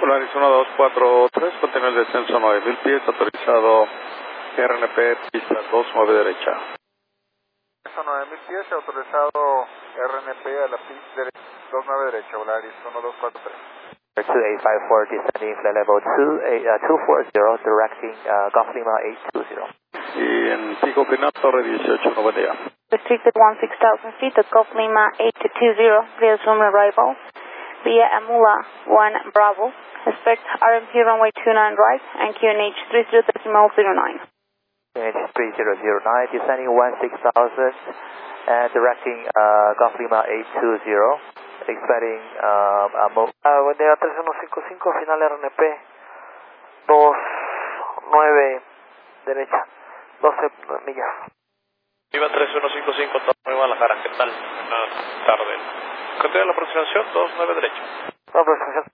Polaris 1243, continúa el descenso 9000 pies, autorizado RNP, pista 29 derecha. Descenso 9000 pies, autorizado RNP a la pista 29 derecha, Polaris 1243. 2854, descending flight level 240, directing Golf Lima 820. Y en pico final, torre 18, no buen día. Restricted 16,000 feet at Golf Lima 820, via Zoom arrival, via Amula 1 Bravo. Expect RMP runway 29 right and QNH 30.09. QNH 3009, descending 16,000 and directing Golf Lima 820, expecting buen día, 3155, final RNP 29 derecha, 12 millas. Viva 3155, Torre Guadalajara, ¿qué tal? Buenas tardes. Continúa la aproximación, 29 derecha. Aproximación.